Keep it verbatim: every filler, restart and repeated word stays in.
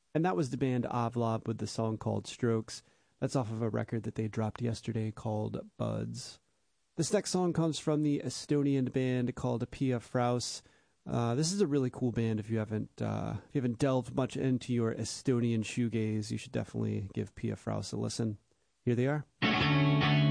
And that was the band Avlab with the song called Strokes. That's off of a record that they dropped yesterday called Buds. This next song comes from the Estonian band called Pia Fraus. Uh, this is a really cool band. If you haven't uh, if you haven't delved much into your Estonian shoegaze, you should definitely give Pia Fraus a listen. Here they are.